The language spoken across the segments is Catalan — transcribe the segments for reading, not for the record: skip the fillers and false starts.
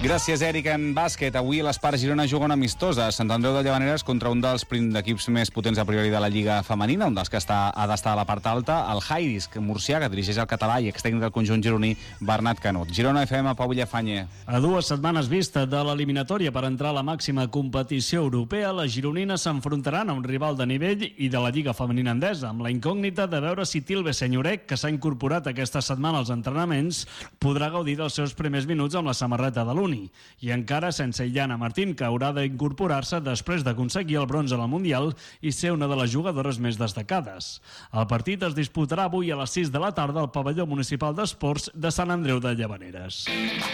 Gràcies, Eric. En bàsquet, avui l'Espart Girona juga una amistosa a Sant Andreu de Llavaneres contra un dels equips més potents a priori de la Lliga femenina, un dels que ha d'estar a la part alta, el Jairis Murcià, que dirigeix el català i extècnic del conjunt gironí, Bernat Canut. Girona FM, Pau Villafañe. A 2 setmanes vista de l'eliminatòria per entrar a la màxima competició europea, les gironines s'enfrontaran a un rival de nivell i de la Lliga femenina endesa, amb la incògnita de veure si Tilbe Senyorec, que s'ha incorporat aquesta setmana als entrenaments, podrà gaudir dels seus primers minuts amb la samarreta de l'Uni. I encara sense Illana Martín, que haurà d'incorporar-se després d'aconseguir el bronze al Mundial i ser una de les jugadores més destacades. El partit es disputarà avui a les 6 de la tarda al pavelló municipal d'esports de Sant Andreu de Llavaneres.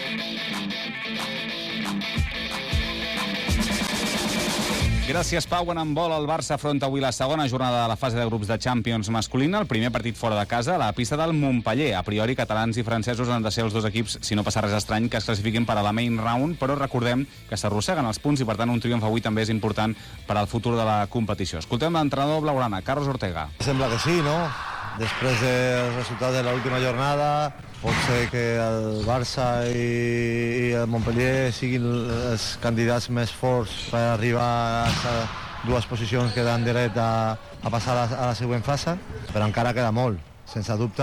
Gràcies, Pau. En handbol, el Barça afronta avui la segona jornada de la fase de grups de Champions masculina, el primer partit fora de casa, a la pista del Montpeller. A priori, catalans i francesos han de ser els dos equips, si no passa res estrany, que es classifiquin per a la main round, però recordem que s'arrosseguen els punts i, per tant, un triomf avui també és important per al futur de la competició. Escoltem l'entrenador blaugrana, Carlos Ortega. Sembla que sí, no? Després del resultat de l'última jornada, pot ser que el Barça i el Montpellier siguin els candidats més forts per arribar a les dues posicions que dan dret a passar a la següent fase, però encara queda molt. Sense dubte,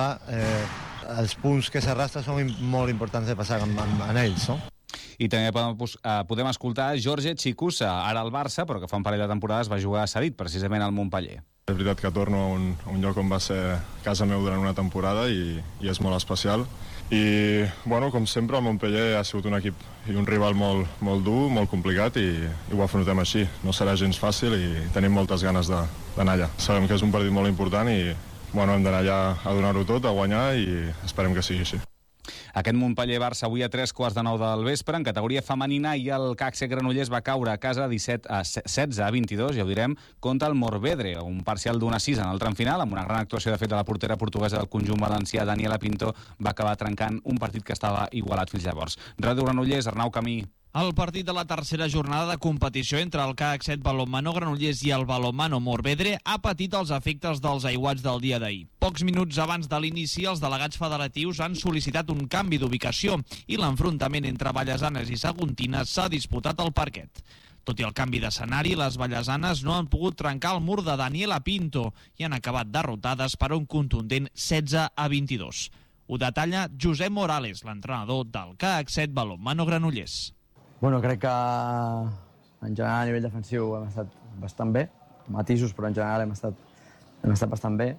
els punts que s'arrastren són molt importants de passar en ells, no? I també podem escoltar Jorge Chicusa, ara al Barça, però que fa un parell de temporades va jugar cedit precisament al Montpeller. És veritat que torno a un lloc on va ser casa meu durant una temporada i és molt especial. I, bueno, com sempre, el Montpeller ha sigut un equip i un rival molt dur, molt complicat i ho afrontem així. No serà gens fàcil i tenim moltes ganes d'anar allà. Sabem que és un partit molt important i, bueno, hem d'anar allà a donar-ho tot, a guanyar i esperem que sigui així. Aquest Montpeller-Barça avui a 3:15 del vespre. En categoria femenina, i el CAC Granollers va caure a casa 16-22, ja ho direm, contra el Morvedre, un parcial d'1-6 en el tram final, amb una gran actuació de fet de la portera portuguesa del conjunt valencià, Daniela Pinto, va acabar trencant un partit que estava igualat fins llavors. Ràdio Granollers, Arnau Camí. El partit de la tercera jornada de competició entre el CAC 7 Balonmano Granollers i el Balonmano Morvedre ha patit els efectes dels aiguats del dia d'ahir. Pocs minuts abans de l'inici, els delegats federatius han sol·licitat un canvi d'ubicació i l'enfrontament entre Vallesanes i Saguntines s'ha disputat al parquet. Tot i el canvi d'escenari, les vallesanes no han pogut trencar el mur de Daniela Pinto i han acabat derrotades per un contundent 16-22. Ho detalla Josep Morales, l'entrenador del CAC 7 Balonmano Granollers. Bueno, crec que en general a nivell defensiu hem estat bastant bé, matisos, però en general hem estat bastant bé.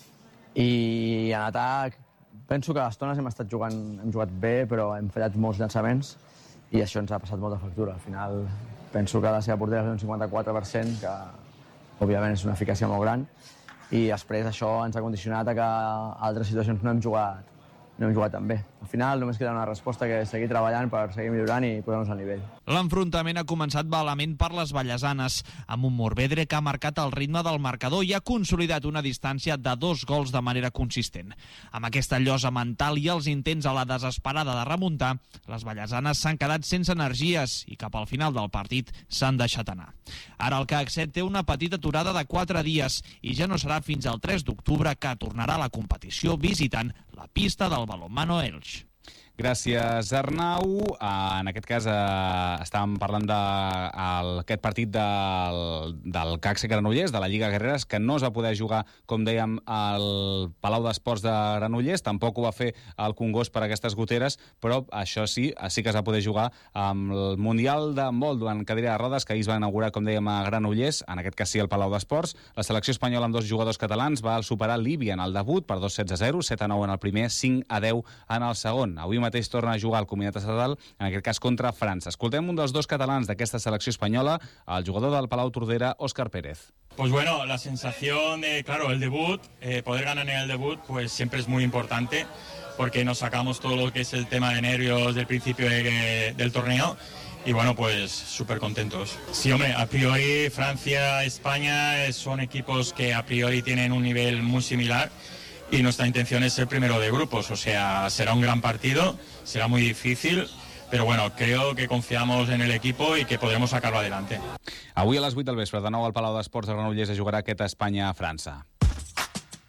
I en atac penso que a estones hem jugat bé, però hem fallat molts llançaments i això ens ha passat molta factura. Al final penso que la seva portera és un 54%, que òbviament és una eficàcia molt gran, i després això ens ha condicionat a que a altres situacions no hem jugat tan bé. Al final només queda una resposta, que és seguir treballant per seguir millorant i posar-nos al nivell. L'enfrontament ha començat valament per les vallesanes, amb un Morvedre que ha marcat el ritme del marcador i ha consolidat una distància de 2 gols de manera consistent. Amb aquesta llosa mental i els intents a la desesperada de remuntar, les vallesanes s'han quedat sense energies i cap al final del partit s'han deixat anar. Ara el CAC 7 té una petita aturada de 4 dies i ja no serà fins al 3 d'octubre que tornarà a la competició visitant la pista del Balonmano Elx. Gràcies, Arnau. En aquest cas estàvem parlant d'aquest partit del CAC Granollers, de la Lliga Guerreres, que no es va poder jugar, com dèiem, al Palau d'Esports de Granollers. Tampoc ho va fer el Congost per aquestes goteres, però això sí que es va poder jugar amb el Mundial d'handbol en cadira de rodes, que ahir es va inaugurar, com dèiem, a Granollers, en aquest cas sí al Palau d'Esports. La selecció espanyola amb 2 jugadors catalans va superar Líbia en el debut per 2-16-0, 7-9 en el primer, 5-10 en el segon. Avui mateix torna a jugar al Comunitat Estatal, en aquest cas contra França. Escoltem un dels 2 catalans d'aquesta selecció espanyola, el jugador del Palau Tordera, Óscar Pérez. Pues bueno, la sensación de, claro, el debut, poder ganar en el debut, pues siempre es muy importante, porque nos sacamos todo lo que es el tema de nervios del principio del torneo, y bueno, pues súper contentos. Sí, hombre, a priori Francia, España son equipos que a priori tienen un nivel muy similar, y nuestra intención es ser primero de grupos, o sea, será un gran partido, será muy difícil, però bueno, creo que confiamos en el equipo y que podremos sacarlo adelante. Avui a les 8 del vespre, de nou al Palau d'Esports de Granollers, es jugarà aquest Espanya-França.